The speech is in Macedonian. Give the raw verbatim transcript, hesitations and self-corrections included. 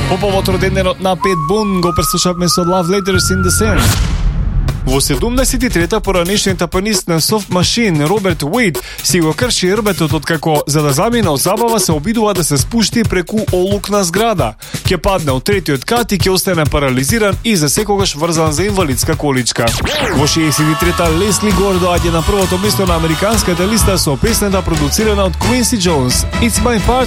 По повод роденденот на Пет Бун го преслушавме со Love Letters in the Sand. Во седумдесет и трета поранешниот тапанист на Soft Machine Роберт Уейд си го крши рбетот откако за да замине од забава се обидува да се спушти преку олук на зграда. Ќе падне од третиот кат и ќе остане парализиран и за секогаш врзан за инвалидска количка. Во шеесет и трета Лесли Гор доаѓа на првото место на американската листа со песната продуцирана од Quincy Jones It's My Part